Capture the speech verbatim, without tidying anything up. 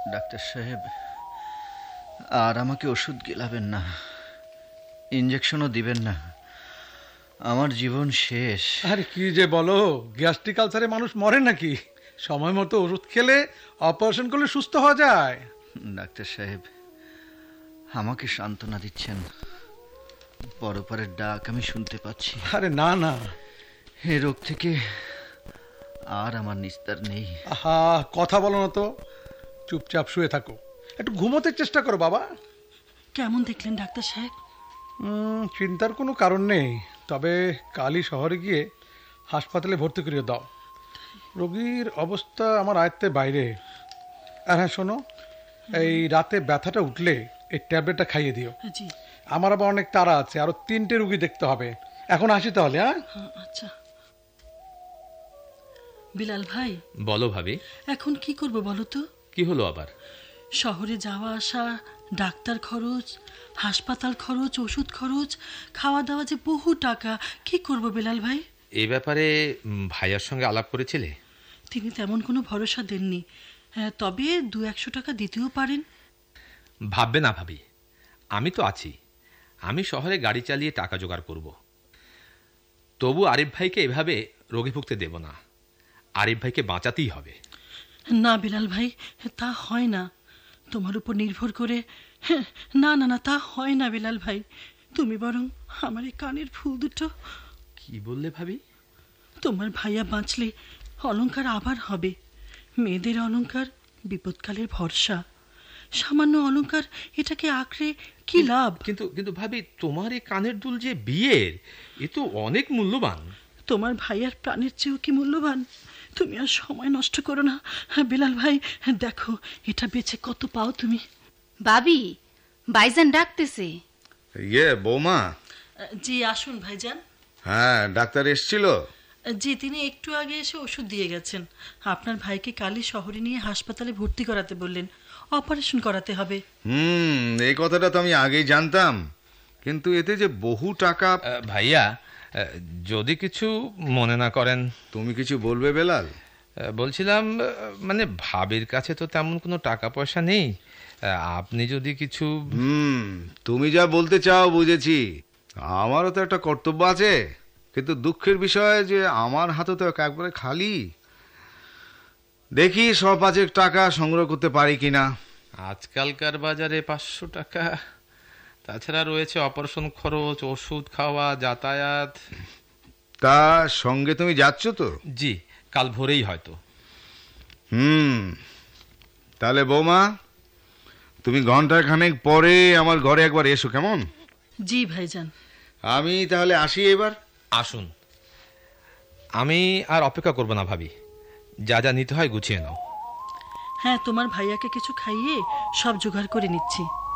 Doctor সাহেব, আর আমাকে ওষুধ গিলাবেন না, ইঞ্জেকশনও দিবেন না, আমার জীবন শেষ। আরে কি যে বলো, গ্যাস্ট্রিক আলসারে মানুষ মরে নাকি? সময় মতো ওষুধ খেলে অপারেশন করলে সুস্থ হওয়া যায়। ডাক্তার সাহেব, আমাকে সান্ত্বনা দিচ্ছেন, পরপারের ডাক আমি শুনতে পাচ্ছি। আরে না না, এ রোগ থেকে আর আমার নিস্তার নেই। আহা, কথা বলো না তো, চুপচাপ শুয়ে থাকো, একটু ঘুমোতে চেষ্টা করো বাবা। কেমন দেখলেন ডাক্তার সাহেব? হুম, চিন্তার কোনো কারণ নেই, তবে কালই শহরে গিয়ে হাসপাতালে ভর্তি করিয়ে দাও। রোগীর অবস্থা আমার আয়ত্তের বাইরে। আর হ্যাঁ শোনো, এই রাতে ব্যথাটা উঠলে এই ট্যাবলেটটা খাইয়ে দিও। জি। আমার আবার অনেক তাড়া আছে, আরো তিনটে রুগী দেখতে হবে। এখন আসি তাহলে। হ্যাঁ আচ্ছা। বিলাল ভাই। বলো ভাবি। এখন কি করব বলো তো? কি হলো আবার? শহরে যাওয়া আসা, ডাক্তার খরচ, হাসপাতাল খরচ, ওষুধ খরচ, খাওয়া দাওয়া, যে বহু টাকা। কি করব বিলাল ভাই? এই ব্যাপারে ভাইয়ার সঙ্গে আলাপ করেছিলে? তিনি তেমন কোনো ভরসা দেননি, তবে দু একশো টাকা দিতেও পারেন। ভাববে না ভাবি, আমি তো আছি, আমি শহরে গাড়ি চালিয়ে টাকা জোগাড় করব। তবু আরিফ ভাইকে এভাবে রোগে ভুগতে দেব না, আরিফ ভাইকে বাঁচাতেই হবে। না বিলাল ভাই, তা হয় না, তোমার উপর নির্ভর করে। না না না, তা হয় না বিলাল ভাই, তুমি বরং আমার এই কানের ফুল দুটো। কি বললে ভাবি? তোমার ভাইয়া বাঁচলে অলংকার আবার হবে। মেয়েদের অলংকার বিপদকালের ভরসা, সামান্য অলংকার, এটাকে আঁকড়ে কি লাভ? কিন্তু কিন্তু ভাবি, তোমার এই কানের দুল যে বিয়ের, এ তো অনেক মূল্যবান। তোমার ভাইয়ার প্রাণের চেয়েও কি মূল্যবান? তুমি আর সময় নষ্ট করো না বিলাল ভাই, দেখো এটা বেচে কত পাও তুমি। ভাবি, ভাইজান ডাকতেছে। ইয়ে বৌমা। জি আসুন ভাইজান। হ্যাঁ, ডাক্তার এসেছিল? জি, তিনি একটু আগে এসে ওষুধ দিয়ে গেছেন। আপনার ভাইকে কালই শহরে নিয়ে হাসপাতালে ভর্তি করাতে বললেন, অপারেশন করাতে হবে। হুম, এই কথাটা তো আমি আগেই জানতাম, কিন্তু এতে যে বহু টাকা। ভাইয়া, যদি কিছু মনে না করেন। তুমি কিছু বলবে বেলাল? বলছিলাম, মানে ভাবির কাছে তো তেমন কোনো টাকা পয়সা নেই, আপনি যদি কিছু। হুম, তুমি যা বলতে চাও বুঝেছি, আমারও তো একটা কর্তব্য আছে, কিন্তু দুঃখের বিষয় যে আমার হাতে তো একবারে খালি। দেখি সব পাঁচেক টাকা সংগ্রহ করতে পারি কিনা। আজকালকার বাজারে পাঁচশো টাকা, তাছাড়া রয়েছে অপারেশন খরচ, ওষুধ খাওয়া, যাতায়াত। তা সঙ্গে তুমি যাচ্ছ তো? জি, কাল ভোরেই হয়তো। হুম, তাহলে বৌমা, তুমি ঘন্টা খানেক পরে আমার ঘরে একবার এসো, কেমন? জি ভাইজান। আমি তাহলে আসি এবার। আসুন, আমি আর অপেক্ষা করব না ভাবি, যা যা নিতে হয় গুছিয়ে নাও। হ্যাঁ, তোমার ভাইয়াকে কিছু খাইয়ে সব জোগাড় করে নিচ্ছি।